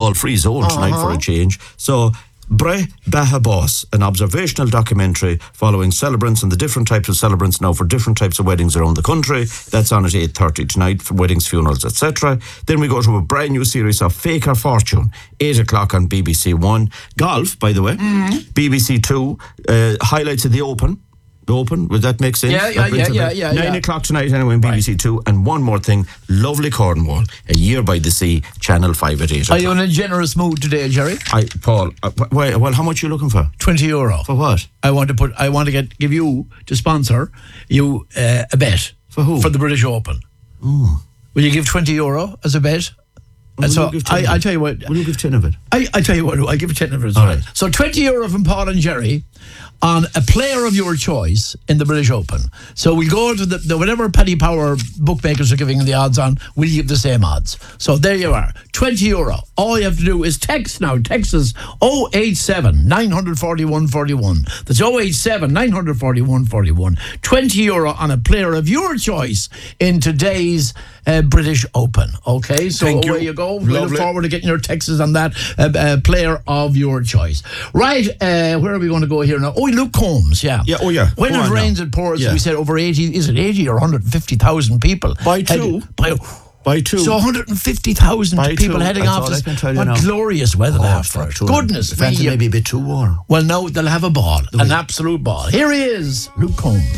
alcohol-free zone tonight for a change. So, Bre Bahabos, an observational documentary following celebrants and the different types of celebrants now for different types of weddings around the country. That's on at 8:30 tonight for weddings, funerals, etc. Then we go to a brand new series of Fake or Fortune, 8 o'clock on BBC One. Golf, by the way, BBC Two, highlights of the Open. Would that make sense? Yeah. 9 o'clock tonight anyway in BBC Two. And one more thing, lovely Cornwall, A Year by the Sea, Channel 5 at 8 o'clock. Are you in a generous mood today, Jerry? Paul, well, how much are you looking for? €20. For what? I want to give you to sponsor you a bet. For who? For the British Open. Oh. Will you give €20 as a bet? And so I tell you what. Will you give 10 of it? I tell you what. I give 10 of it. All right. So €20 from Paul and Jerry on a player of your choice in the British Open. So we'll go to the whatever Paddy Power bookmakers are giving the odds on, we'll give the same odds. So there you are, €20. All you have to do is text now. Text us 087 941 41. That's 087 941 41. €20 on a player of your choice in today's British Open. Okay, so away you go. We look forward to getting your texts on that player of your choice. Right, where are we going to go here now? Oh, Luke Combs, yeah. Yeah, oh yeah. When it rains, it pours. We said over 80, is it 80 or 150,000 people? By two. By two. So 150,000 people heading off this. What glorious weather they have for it. Goodness me. Maybe a bit too warm. Well, no, they'll have a ball. An absolute ball. Here he is, Luke Combs.